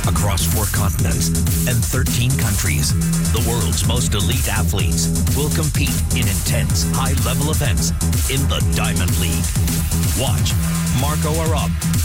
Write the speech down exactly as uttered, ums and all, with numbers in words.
across four continents and thirteen countries. The world's most elite athletes will compete in intense, high-level events in the Diamond League. Watch Marco Arop